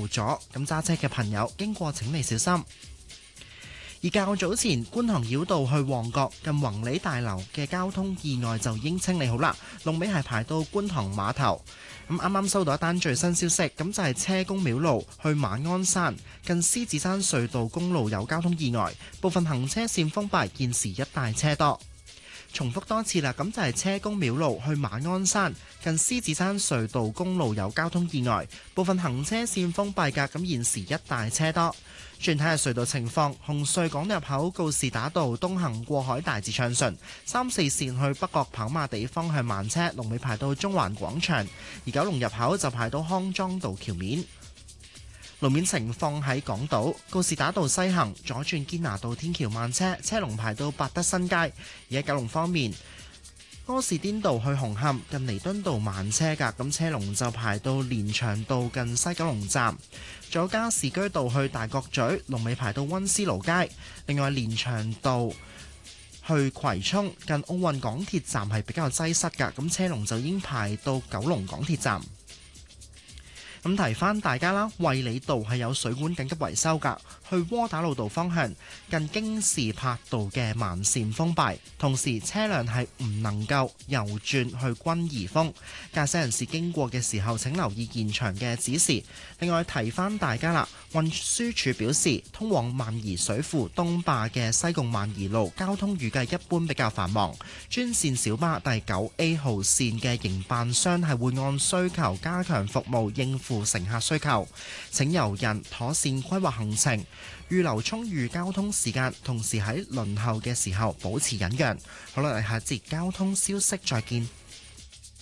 阻，咁揸車嘅朋友經過請你小心。而較早前觀塘繞道去旺角近宏利大樓嘅交通意外就已經清理好啦，龍尾係排到觀塘碼頭。咁啱啱收到一單最新消息，咁就係車公廟路去馬鞍山近獅子山隧道公路有交通意外，部分行車線封閉，現時一帶車多。重複多次啦，咁就係車公廟路去馬鞍山近獅子山隧道公路有交通意外，部分行車線封閉㗎，咁現時一帶車多。轉睇下隧道情況，紅隧港入口告士打道東行過海大致暢順，3、4線去北角跑馬地方向慢車，龍尾排到中環廣場；而九龍入口就排到康莊道橋面。路面情況喺港島告士打道西行左轉堅拿道天橋慢車，車龍排到百德新街；而喺九龍方面，柯士甸道去紅磡近彌敦道慢車㗎，咁車龍就排到連翔道近西九龍站；仲有加士居道去大角咀，龍尾排到溫思勞街。另外連翔道去葵涌近奧運港鐵站係比較擠塞㗎，咁車龍就已經排到九龍港鐵站。咁提翻大家啦，衛理道係有水管緊急維修㗎，去窩打老道方向近京士柏道嘅慢線封閉，同時車輛係唔能夠右轉去君怡峰，駕駛人士經過嘅時候請留意現場嘅指示。另外提翻大家啦，運輸署表示，通往萬宜水庫東壩嘅西貢萬宜路交通預計一般比較繁忙，專線小巴第9A 號線嘅營辦商係會按需求加強服務應付乘客需求，請遊人妥善規劃行程，預留充裕交通時間，同時喺輪候嘅時候保持忍讓。好啦，下節交通消息再見。